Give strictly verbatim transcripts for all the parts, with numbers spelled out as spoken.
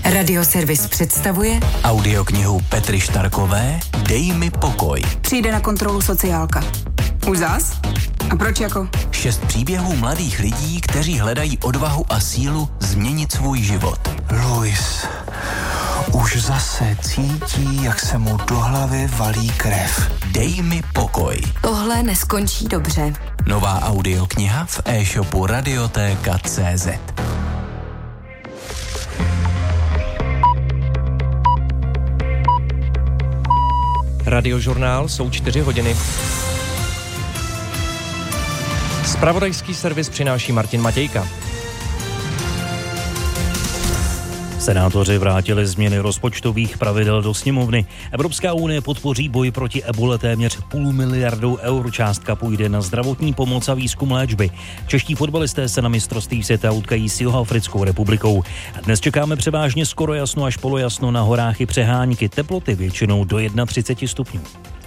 Radioservis představuje audioknihu Petry Štarkové Dej mi pokoj. Přijde na kontrolu sociálka. Už zas? A proč jako? Šest příběhů mladých lidí, kteří hledají odvahu a sílu změnit svůj život. Luis už zase cítí, jak se mu do hlavy valí krev. Dej mi pokoj. Tohle neskončí dobře. Nová audiokniha v e-shopu radiotéka tečka cé zet. Radiožurnál, jsou čtyři hodiny. Zpravodajský servis přináší Martin Matějka. Senátoři vrátili změny rozpočtových pravidel do sněmovny. Evropská unie podpoří boj proti ebole téměř půl miliardou eur. Částka půjde na zdravotní pomoc a výzkum léčby. Čeští fotbalisté se na mistrovství světa utkají s Jihoafrickou republikou. Dnes čekáme převážně skoro jasno až polojasno, na horách i přehánky. Teploty většinou do třicet jedna stupňů.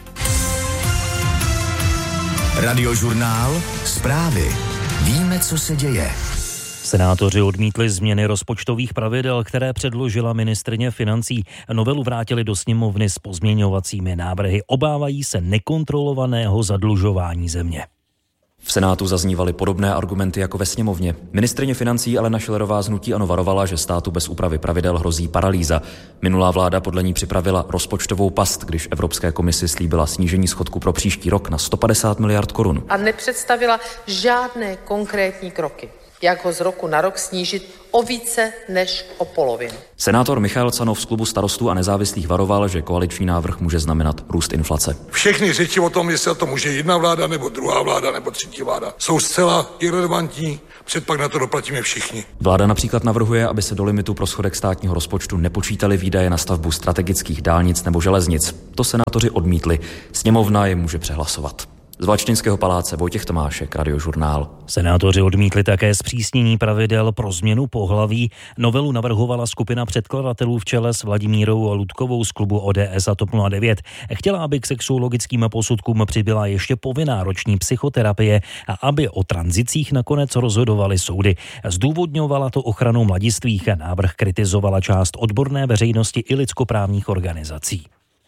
Radiožurnál, zprávy. Víme, co se děje. Senátoři odmítli změny rozpočtových pravidel, které předložila ministryně financí. Novelu vrátili do sněmovny s pozměňovacími návrhy. Obávají se nekontrolovaného zadlužování země. V Senátu zaznívaly podobné argumenty jako ve sněmovně. Ministryně financí Alena Schillerová z hnutí ANO varovala, že státu bez úpravy pravidel hrozí paralýza. Minulá vláda podle ní připravila rozpočtovou past, když Evropské komisi slíbila snížení schodku pro příští rok na sto padesát miliard korun. A nepředstavila žádné konkrétní kroky, jak ho z roku na rok snížit o více než o polovinu. Senátor Michael Canov z klubu Starostů a nezávislých varoval, že koaliční návrh může znamenat růst inflace. Všechny řeči o tom, jestli to může jedna vláda, nebo druhá vláda, nebo třetí vláda, jsou zcela irelevantní, předpak na to doplatíme všichni. Vláda například navrhuje, aby se do limitu pro schodek státního rozpočtu nepočítaly výdaje na stavbu strategických dálnic nebo železnic. To senátoři odmítli. Sněmovna je může přehlasovat. Z Valštínského paláce Vojtěch Tomášek, Radiožurnál. Senátoři odmítli také zpřísnění pravidel pro změnu pohlaví. Novelu navrhovala skupina předkladatelů v čele s Vladimírou Ludkovou z klubu O D S a TOP nula devět. Chtěla, aby k sexuologickým posudkům přibyla ještě povinná roční psychoterapie a aby o tranzicích nakonec rozhodovaly soudy. Zdůvodňovala to ochranou mladistvých a návrh kritizovala část odborné veřejnosti i lidskoprávních organizací.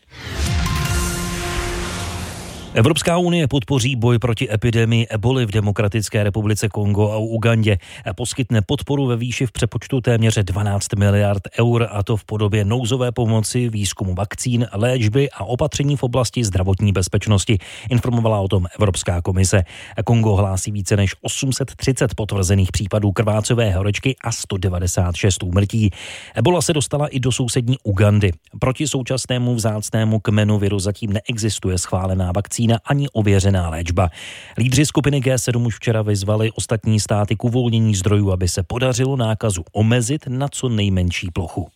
Evropská unie podpoří boj proti epidemii eboly v Demokratické republice Kongo a Ugandě. Poskytne podporu ve výši v přepočtu téměř dvanáct miliard eur, a to v podobě nouzové pomoci, výzkumu vakcín, léčby a opatření v oblasti zdravotní bezpečnosti, informovala o tom Evropská komise. Kongo hlásí více než osm set třicet potvrzených případů krvácové horečky a sto devadesát šest úmrtí. Ebola se dostala i do sousední Ugandy. Proti současnému vzácnému kmenu viru zatím neexistuje schválená vakcína ani ověřená léčba. Lídři skupiny G sedm už včera vyzvali ostatní státy k uvolnění zdrojů, aby se podařilo nákazu omezit na co nejmenší plochu.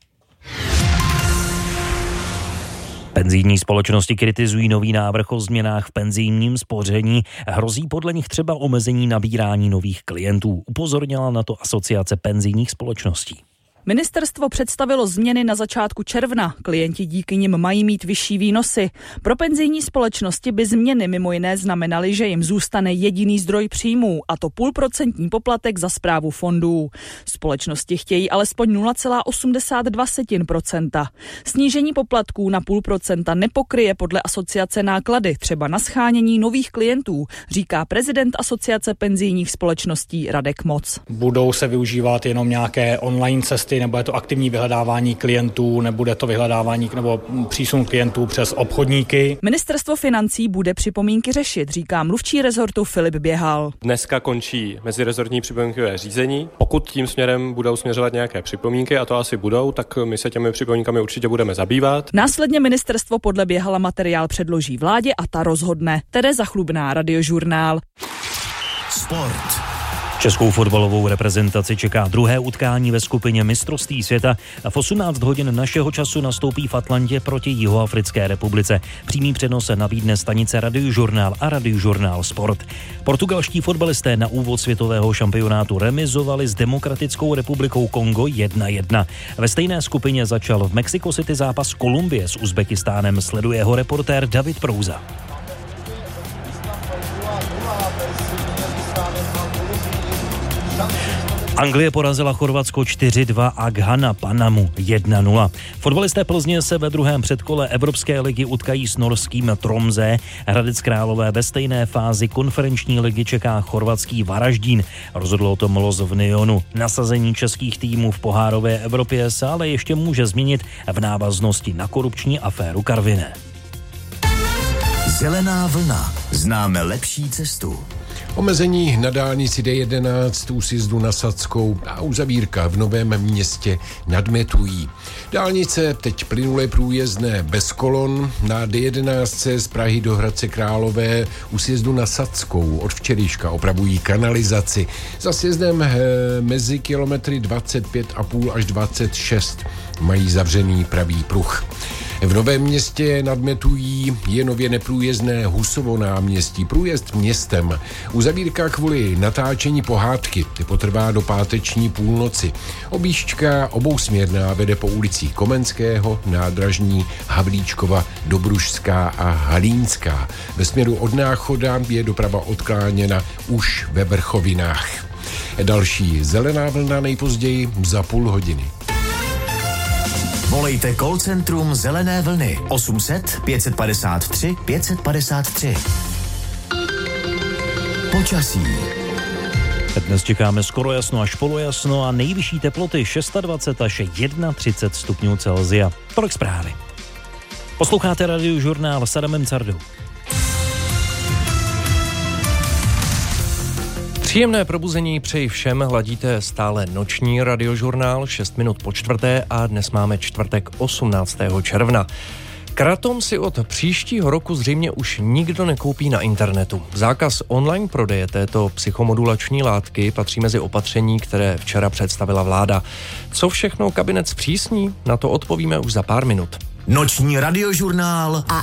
Penzijní společnosti kritizují nový návrh o změnách v penzijním spoření. Hrozí podle nich třeba omezení nabírání nových klientů. Upozornila na to Asociace penzijních společností. Ministerstvo představilo změny na začátku června. Klienti díky nim mají mít vyšší výnosy. Pro penzijní společnosti by změny mimo jiné znamenaly, že jim zůstane jediný zdroj příjmů, a to půlprocentní poplatek za správu fondů. Společnosti chtějí alespoň nula celá osmdesát dva procenta. Snížení poplatků na půl procenta nepokryje podle asociace náklady, třeba na shánění nových klientů, říká prezident Asociace penzijních společností Radek Moc. Budou se využívat jenom nějaké online cesty, nebo je to aktivní vyhledávání klientů, nebude to vyhledávání nebo přísun klientů přes obchodníky. Ministerstvo financí bude připomínky řešit, říká mluvčí rezortu Filip Běhal. Dneska končí mezirezortní připomínkové řízení. Pokud tím směrem budou směřovat nějaké připomínky, a to asi budou, tak my se těmi připomínkami určitě budeme zabývat. Následně ministerstvo podle Běhala materiál předloží vládě a ta rozhodne. Tereza Chlubná, Radiožurnál. Sport. Českou fotbalovou reprezentaci čeká druhé utkání ve skupině mistrovství světa. V osmnáct hodin našeho času nastoupí v Atlantě proti Jihoafrické republice. Přímý přenos nabídne stanice Radiožurnál a Radiožurnál Sport. Portugalští fotbalisté na úvod světového šampionátu remizovali s Demokratickou republikou Kongo jedna jedna. Ve stejné skupině začal v Mexico City zápas Kolumbie s Uzbekistánem, sleduje ho reportér David Prouza. Anglie porazila Chorvatsko čtyři dva a Ghana Panamu jedna nula. Fotbalisté Plzně se ve druhém předkole Evropské ligy utkají s norským Tromsø. Hradec Králové ve stejné fázi konferenční ligy čeká chorvatský Varaždín. Rozhodlo o tom Los v Nyonu. Nasazení českých týmů v pohárové Evropě se ale ještě může změnit v návaznosti na korupční aféru Karviné. Zelená vlna. Známe lepší cestu. Omezení na dálnici D jedenáct u sjezdu na Sadskou a uzavírka v Novém Městě nad Metují. Dálnice teď plynule průjezdné bez kolon. Na D jedenáct z Prahy do Hradce Králové u sjezdu na Sadskou od včerejška opravují kanalizaci. Za sjezdem e, mezi kilometry dvacet pět a půl až dvacet šest mají zavřený pravý pruh. V Novém Městě nad Metují je nově neprůjezdné Husovo náměstí. Průjezd městem. Uzavírka kvůli natáčení pohádky potrvá do páteční půlnoci. Objížďka obousměrná vede po ulicích Komenského, Nádražní, Havlíčkova, Dobrušská a Halínská. Ve směru od Náchoda je doprava odkláněna už ve Vrchovinách. Další zelená vlna nejpozději za půl hodiny. Volejte call centrum Zelené vlny osm set pět padesát tři pět padesát tři. Počasí. Dnes čekáme skoro jasno až polojasno a nejvyšší teploty dvacet šest až třicet jedna stupňů Celsia. Tolik zprávy. Posloucháte radiožurnál s Adamem Cardou. Příjemné probuzení přeji všem, hladíte stále noční radiožurnál, šest minut po čtvrté a dnes máme čtvrtek osmnáctého června. Kratom si od příštího roku zřejmě už nikdo nekoupí na internetu. Zákaz online prodeje této psychomodulační látky patří mezi opatření, které včera představila vláda. Co všechno kabinet zpřísní? Na to odpovíme už za pár minut. Noční radiožurnál a